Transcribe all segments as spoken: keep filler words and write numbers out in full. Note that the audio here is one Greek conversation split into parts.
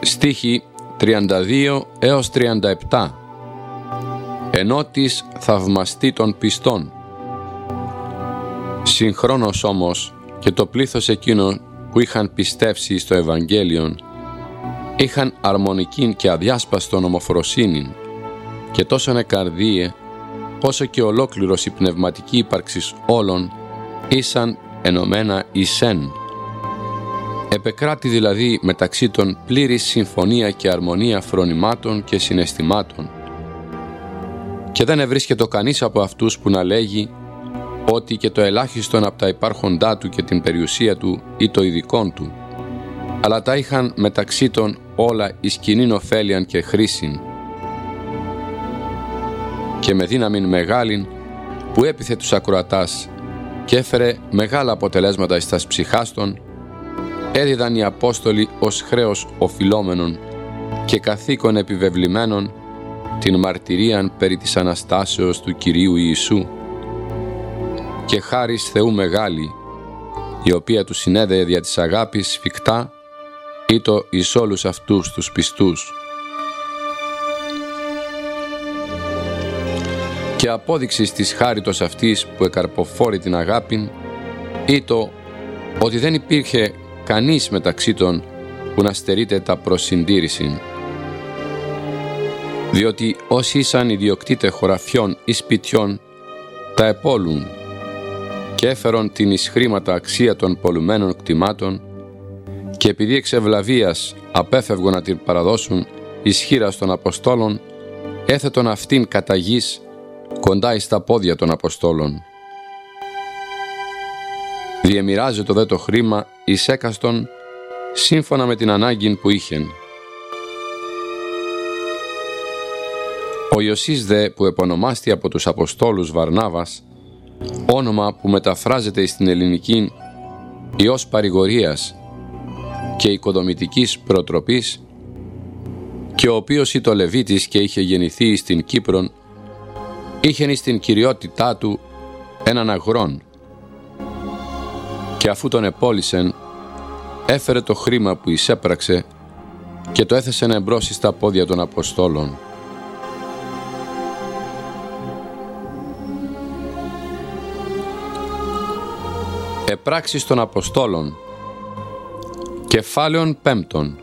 Στίχοι τριάντα δύο έως τριάντα επτά. Ενότης θαυμαστή των πιστών. Συγχρόνως όμως και το πλήθος εκείνων που είχαν πιστεύσει στο Ευαγγέλιον είχαν αρμονικήν και αδιάσπαστον ομοφροσύνην και τόσον εκαρδίε όσο και ολόκληρος η πνευματική ύπαρξης όλων ήσαν ενωμένα εις εν. Επεκράτη δηλαδή μεταξύ των πλήρης συμφωνία και αρμονία φρονημάτων και συναισθημάτων και δεν ευρίσκεται κανείς από αυτούς που να λέγει ότι και το ελάχιστον από τα υπάρχοντά του και την περιουσία του ή το ειδικόν του, αλλά τα είχαν μεταξύ των όλα εις κοινήν ωφέλιαν και χρήσιν. Και με δύναμην μεγάλην που έπιθε τους ακροατάς και έφερε μεγάλα αποτελέσματα εις τας ψυχάστων, έδιδαν οι Απόστολοι ως χρέος οφειλόμενων και καθήκον επιβεβλημένων την μαρτυρίαν περί της Αναστάσεως του Κυρίου Ιησού και χάρις Θεού μεγάλη, η οποία του συνέδεε δια της αγάπης σφιχτά ήτο εις όλους αυτούς τους πιστούς. Και απόδειξης της χάριτος αυτής που εκαρποφόρει την αγάπην ήτο ότι δεν υπήρχε κανείς μεταξύ των που να στερείται τα προσυντήρησιν. Διότι όσοι ήσαν ιδιοκτήτε χωραφιών ή σπιτιών τα επόλουν και έφερον την εις χρήματα αξία των πολλουμένων κτημάτων και επειδή εξ ευλαβίας απέφευγον να την παραδώσουν εις χείρας των Αποστόλων, έθετον αυτήν κατά γης κοντά εις τα πόδια των Αποστόλων. Διεμοιράζετο δε το χρήμα εις έκαστον σύμφωνα με την ανάγκη που είχεν. Ο Ιωσής δε που επωνομάστη από τους Αποστόλους Βαρνάβας, όνομα που μεταφράζεται στην ελληνική Υιός παρηγορίας και οικοδομητικής προτροπής, και ο οποίος ήτο Λεβίτης και είχε γεννηθεί στην Κύπρον, είχεν στην κυριότητά του έναν αγρόν και αφού τον επόλυσεν έφερε το χρήμα που εισέπραξε και το έθεσε εμπρός στα πόδια των Αποστόλων. Επράξεις των Αποστόλων, κεφάλαιον πέμπτον.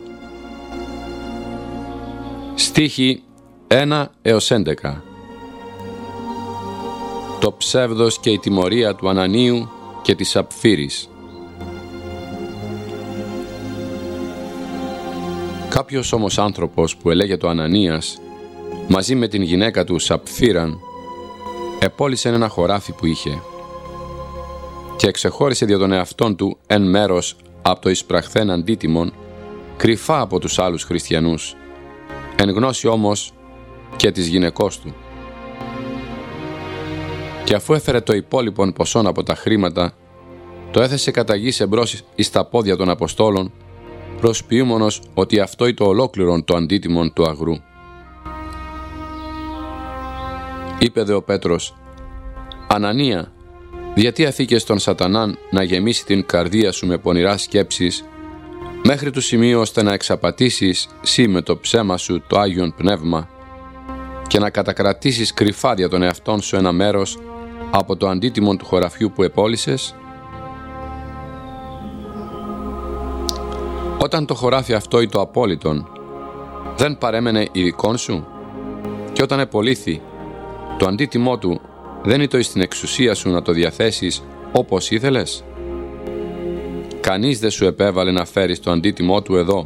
Στίχοι ένα έως έντεκα. Το ψεύδος και η τιμωρία του Ανανίου και της Σαπφύρης. Κάποιος όμως άνθρωπος που ελέγεται ο Ανανίας, μαζί με την γυναίκα του Σαπφύραν, επόλυσε ένα χωράφι που είχε και εξεχώρισε δια των εαυτών του εν μέρος από το εισπραχθέν αντίτιμον, κρυφά από τους άλλους χριστιανούς, εν γνώση όμως και της γυναικός του. Και αφού έφερε το υπόλοιπον ποσόν από τα χρήματα, το έθεσε κατά γης εμπρός εις τα πόδια των Αποστόλων, προσποιούμενος ότι αυτό είναι το ολόκληρον το αντίτιμον του αγρού. Είπε δε ο Πέτρος, «Ανανία, γιατί αφήκες τον Σατανάν να γεμίσει την καρδία σου με πονηρά σκέψεις, μέχρι του σημείου ώστε να εξαπατήσεις σύ με το ψέμα σου το Άγιον Πνεύμα και να κατακρατήσεις κρυφά δια των εαυτών σου ένα μέρος από το αντίτιμον του χωραφιού που επόλυσες? Όταν το χωράφι αυτό ή το απόλυτον δεν παρέμενε ειδικών σου, και όταν επολύθη, το αντίτιμό του δεν ήτο εις την εξουσία σου να το διαθέσεις όπως ήθελες? Κανείς δεν σου επέβαλε να φέρεις το αντίτιμό του εδώ.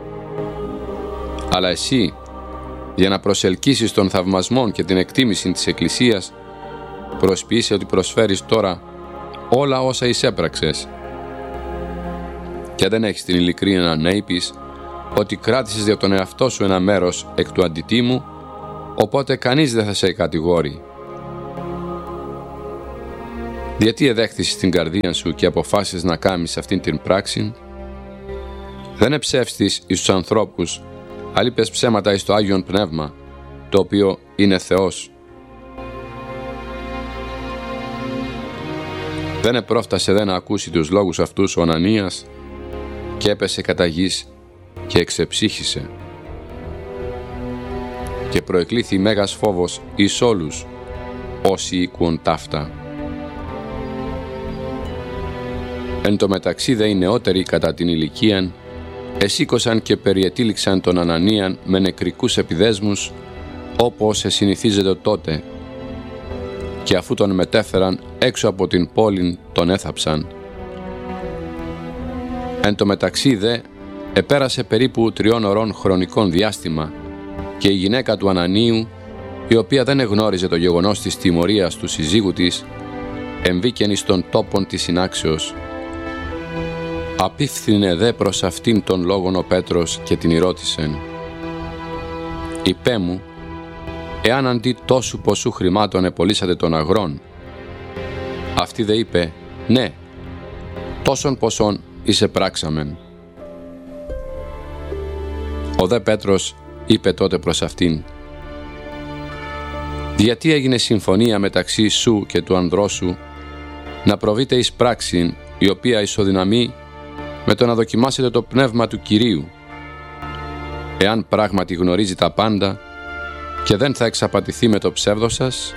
Αλλά εσύ, για να προσελκύσεις τον θαυμασμό και την εκτίμηση της Εκκλησίας, προσποιείσαι ότι προσφέρεις τώρα όλα όσα εισέπραξες. Και δεν έχεις την ειλικρίνεια να είπεις ότι κράτησες για τον εαυτό σου ένα μέρος εκ του αντιτίμου, οπότε κανείς δεν θα σε κατηγόρει. Γιατί εδέχθησες την καρδία σου και αποφάσισες να κάνεις αυτήν την πράξη? Δεν εψεύστης εις τους ανθρώπους, αλλά είπες ψέματα εις το Άγιον Πνεύμα, το οποίο είναι Θεός. Δεν επρόφτασε δε να ακούσει τους λόγους αυτούς ο Ανανίας και έπεσε κατά γης και εξεψύχησε. Και προεκλήθη μέγας φόβος εις όλους όσοι οίκουον ταύτα. Εν τω μεταξύ δε οι νεότεροι κατά την ηλικίαν εσήκωσαν και περιετήληξαν τον Ανανίαν με νεκρικούς επιδέσμους, όπως εσυνηθίζεται τότε, και αφού τον μετέφεραν έξω από την πόλην τον έθαψαν. Εν τω μεταξύ δε επέρασε περίπου τριών ωρών χρονικών διάστημα και η γυναίκα του Ανανίου, η οποία δεν εγνώριζε το γεγονός της τιμωρίας του συζύγου της, εμβήκεν εις τον τόπον της συνάξεως. Απίφθινε δε προς αυτήν τον λόγον ο Πέτρος και την ρώτησεν: «Υπέ μου, εάν αντί τόσου ποσού χρημάτων επολύσατε τον αγρόν?» Αυτή δε είπε: «Ναι, τόσον ποσόν εις πράξαμεν». Ο δε Πέτρος είπε τότε προς αυτήν: «Γιατί έγινε συμφωνία μεταξύ σου και του ανδρός σου να προβείτε εις πράξην η οποία ισοδυναμεί με το να δοκιμάσετε το πνεύμα του Κυρίου? Εάν πράγματι γνωρίζει τα πάντα και δεν θα εξαπατηθεί με το ψεύδο σας?»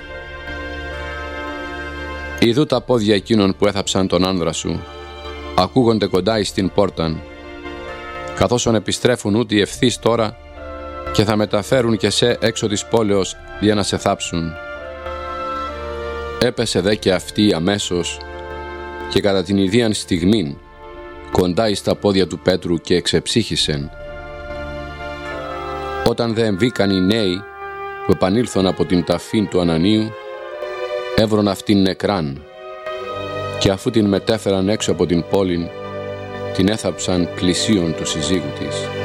Ιδού τα πόδια εκείνων που έθαψαν τον άνδρα σου ακούγονται κοντά εις την πόρταν, καθώς επιστρέφουν ούτι ευθύς τώρα και θα μεταφέρουν και σε έξω της πόλεως για να σε θάψουν. Έπεσε δε και αυτή αμέσως και κατά την ιδίαν στιγμήν κοντά εις τα πόδια του Πέτρου και εξεψύχησεν. Όταν δε εμβήκαν οι νέοι που επανήλθον από την ταφήν του Ανανίου, έβρον αυτήν νεκράν, και αφού την μετέφεραν έξω από την πόλην, την έθαψαν πλησίον του συζύγου της.